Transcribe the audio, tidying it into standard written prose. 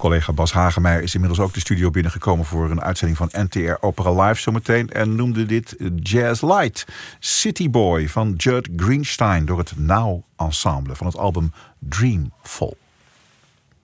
Collega Bas Hagemeyer is inmiddels ook de studio binnengekomen voor een uitzending van NTR Opera Live zometeen. En noemde dit Jazz Light. City Boy van Judd Greenstein door het Now Ensemble van het album Dreamfall.